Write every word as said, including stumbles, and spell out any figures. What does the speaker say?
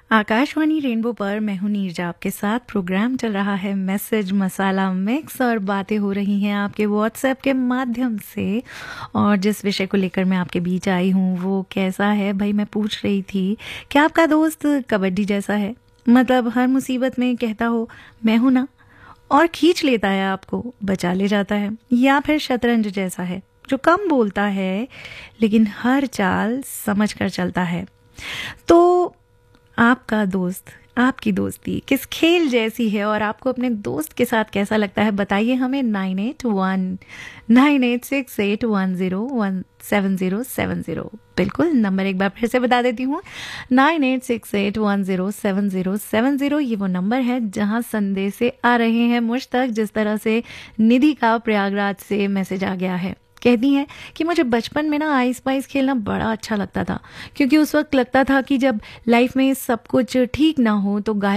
Akashvani rainbow पर मैं हूं नीरजा आपके साथ। प्रोग्राम चल रहा है मैसेज मसाला मिक्स और बातें हो रही हैं आपके व्हाट्सएप के माध्यम से। और जिस विषय को लेकर मैं आपके बीच आई हूं वो कैसा है भाई, मैं पूछ रही थी क्या आपका दोस्त कबड्डी जैसा है, मतलब हर मुसीबत में कहता हो मैं हूं ना, और खींच लेता है, आपको बचा ले जाता है, या फिर शतरंज जैसा है जो कम बोलता है लेकिन हर चाल समझ कर चलता है। तो आपका दोस्त, आपकी दोस्ती किस खेल जैसी है और आपको अपने दोस्त के साथ कैसा लगता है, बताइए हमें। Nine eight one nine eight six eight one zero one seven zero seven zero. बिल्कुल, नंबर एक बार फिर से बता देती हूँ, nine eight six eight one zero seven zero seven zero. ये वो नंबर है जहाँ संदेश आ रहे हैं मुझ तक, जिस तरह से निधि का प्रयागराज से मैसेज आ गया है। कहती हैं कि मुझे बचपन में ना आइस पाइस खेलना बड़ा अच्छा लगता था, क्योंकि उस वक्त लगता था कि जब लाइफ में सब कुछ ठीक ना हो तो गाय